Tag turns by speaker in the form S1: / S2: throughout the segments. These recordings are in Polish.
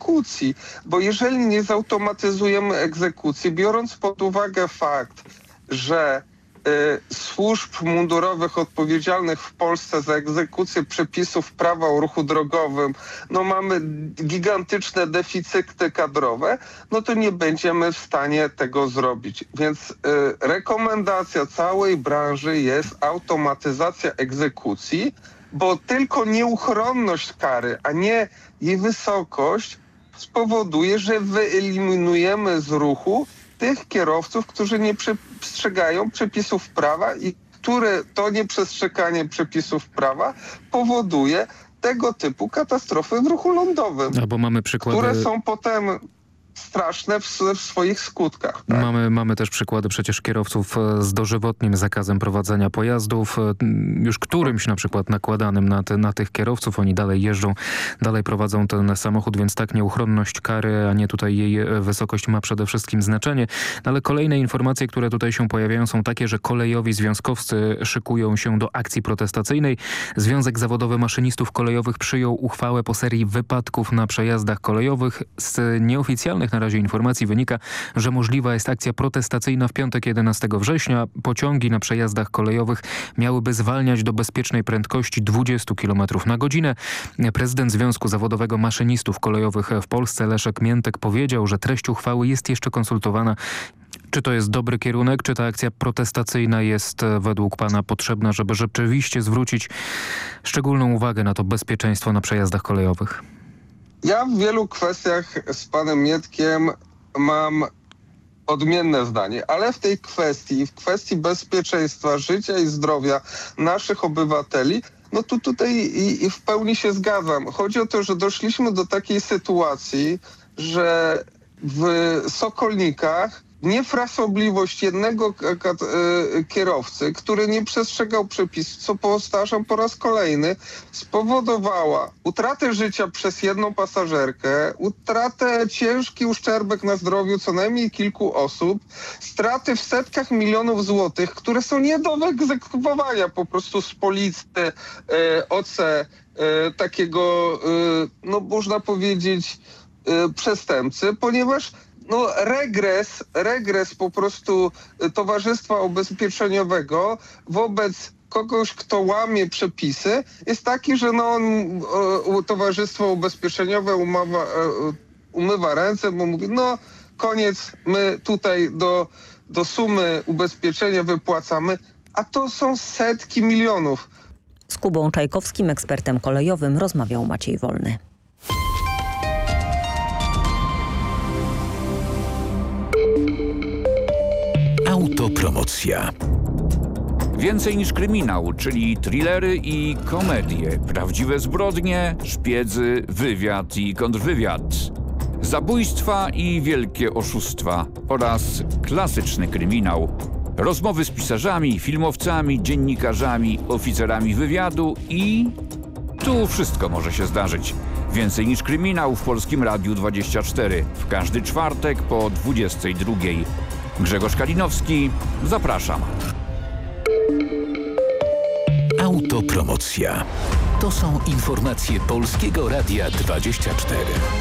S1: egzekucji, bo jeżeli nie zautomatyzujemy egzekucji, biorąc pod uwagę fakt, że służb mundurowych odpowiedzialnych w Polsce za egzekucję przepisów prawa o ruchu drogowym, mamy gigantyczne deficyty kadrowe, to nie będziemy w stanie tego zrobić. Więc rekomendacja całej branży jest automatyzacja egzekucji, bo tylko nieuchronność kary, a nie jej wysokość spowoduje, że wyeliminujemy z ruchu tych kierowców, którzy nie przestrzegają przepisów prawa i które to nieprzestrzeganie przepisów prawa powoduje tego typu katastrofy w ruchu lądowym,
S2: bo mamy przykłady,
S1: które są potem straszne w swoich skutkach. Tak?
S2: Mamy też przykłady przecież kierowców z dożywotnim zakazem prowadzenia pojazdów, już którymś na przykład nakładanym na tych kierowców. Oni dalej jeżdżą, dalej prowadzą ten samochód, więc tak nieuchronność kary, a nie tutaj jej wysokość ma przede wszystkim znaczenie. Ale kolejne informacje, które tutaj się pojawiają, są takie, że kolejowi związkowcy szykują się do akcji protestacyjnej. Związek Zawodowy Maszynistów Kolejowych przyjął uchwałę po serii wypadków na przejazdach kolejowych. Z nieoficjalnych na razie informacji wynika, że możliwa jest akcja protestacyjna w piątek 11 września. Pociągi na przejazdach kolejowych miałyby zwalniać do bezpiecznej prędkości 20 km na godzinę. Prezydent Związku Zawodowego Maszynistów Kolejowych w Polsce Leszek Miętek powiedział, że treść uchwały jest jeszcze konsultowana. Czy to jest dobry kierunek? Czy ta akcja protestacyjna jest według pana potrzebna, żeby rzeczywiście zwrócić szczególną uwagę na to bezpieczeństwo na przejazdach kolejowych?
S1: Ja w wielu kwestiach z panem Mietkiem mam odmienne zdanie, ale w tej kwestii, w kwestii bezpieczeństwa, życia i zdrowia naszych obywateli, tutaj w pełni się zgadzam. Chodzi o to, że doszliśmy do takiej sytuacji, że w Sokolnikach niefrasobliwość jednego kierowcy, który nie przestrzegał przepisów, co powtarzam po raz kolejny, spowodowała utratę życia przez jedną pasażerkę, utratę, ciężki uszczerbek na zdrowiu co najmniej kilku osób, straty w setkach milionów złotych, które są nie do wyegzekwowania po prostu z policji OC takiego, można powiedzieć, przestępcy, ponieważ regres po prostu Towarzystwa Ubezpieczeniowego wobec kogoś, kto łamie przepisy, jest taki, że Towarzystwo Ubezpieczeniowe umywa ręce, bo mówi, koniec, my tutaj do sumy ubezpieczenia wypłacamy, a to są setki milionów.
S3: Z Kubą Czajkowskim, ekspertem kolejowym, rozmawiał Maciej Wolny.
S4: Autopromocja. Więcej niż kryminał, czyli thrillery i komedie, prawdziwe zbrodnie, szpiedzy, wywiad i kontrwywiad, zabójstwa i wielkie oszustwa oraz klasyczny kryminał. Rozmowy z pisarzami, filmowcami, dziennikarzami, oficerami wywiadu i tu wszystko może się zdarzyć. Więcej niż kryminał w Polskim Radiu 24. W każdy czwartek po 22. Grzegorz Kalinowski, zapraszam. Autopromocja. To są informacje Polskiego Radia 24.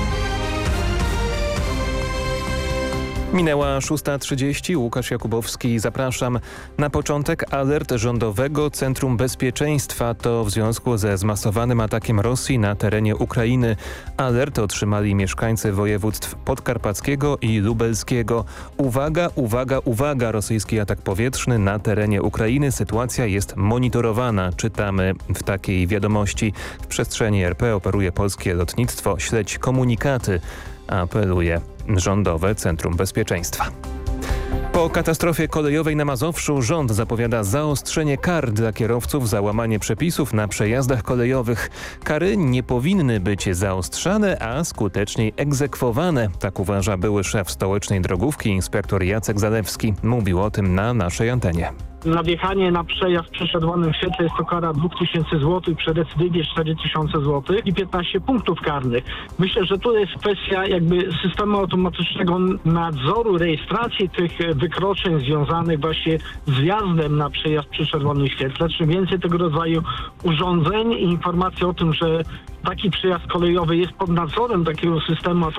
S5: Minęła 6:30. Łukasz Jakubowski, zapraszam. Na początek alert Rządowego Centrum Bezpieczeństwa. To w związku ze zmasowanym atakiem Rosji na terenie Ukrainy. Alert otrzymali mieszkańcy województw podkarpackiego i lubelskiego. Uwaga, uwaga, uwaga! Rosyjski atak powietrzny na terenie Ukrainy. Sytuacja jest monitorowana. Czytamy w takiej wiadomości. W przestrzeni RP operuje polskie lotnictwo. Śledź komunikaty. Apeluje Rządowe Centrum Bezpieczeństwa. Po katastrofie kolejowej na Mazowszu rząd zapowiada zaostrzenie kar dla kierowców za łamanie przepisów na przejazdach kolejowych. Kary nie powinny być zaostrzane, a skuteczniej egzekwowane. Tak uważa były szef stołecznej drogówki inspektor Jacek Zalewski. Mówił o tym na naszej antenie.
S6: Za wjechanie na przejazd w przeszedłonym świetle jest to kara 2000 zł, przy recydywie 4000 zł i 15 punktów karnych. Myślę, że tu jest kwestia systemu automatycznego nadzoru, rejestracji tych wykroczeń związanych właśnie z wjazdem na przejazd przy czerwonym świetle. Czym więcej tego rodzaju urządzeń i informacji o tym, że taki przejazd kolejowy jest pod nadzorem takiego systemu